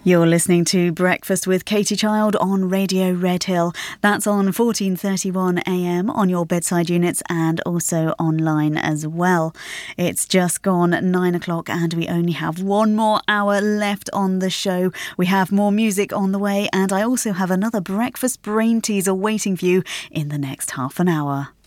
You're listening to Breakfast with Katie Child on Radio Red Hill. That's on 1431 AM on your bedside units and also online as well. It's just gone 9 o'clock and we only have one more hour left on the show. We have more music on the way and I also have another breakfast brain teaser waiting for you in the next half an hour.